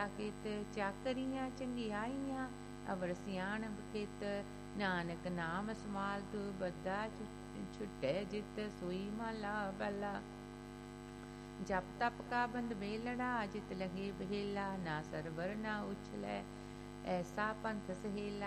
ਕਿਤ, ਚਾਕਰੀਆਂ ਚੰਗਿਆਈਆਂ ਅਵਰ ਸਿਆਣਪ ਕਿਤ। ਨਾਨਕ ਨਾਮ ਸਮਾਲ ਤੂ, ਬੱਧਾ ਛੁਟੈ ਜਿਤ, ਸੋਈ ਮਾਲਾ ਪਹਿਲਾ। ਜਪ ਤਪ ਕਾ ਬੰਧ ਬੇਲੜਾ, ਜਿਤ ਲਗੇ ਬਹੇਲਾ। ਨਾ ਸਰਵਰ ਨਾ ਉਛਲੈ, ਐਸਾ ਪੰਥ ਸਹੇਲਾ।